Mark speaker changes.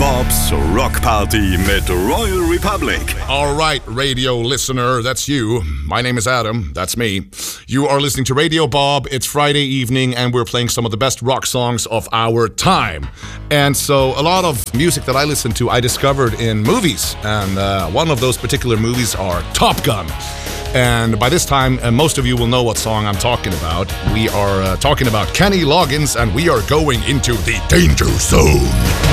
Speaker 1: Bobs Rock Party mit Royal Republic.
Speaker 2: All right, radio listener, that's you. My name is Adam, that's me. You are listening to Radio Bob. It's Friday evening, and we're playing some of the best rock songs of our time. And so a lot of music that I listen to, I discovered in movies. And one of those particular movies are Top Gun. And by this time, most of you will know what song I'm talking about. We are talking about Kenny Loggins, and we are going into the danger zone.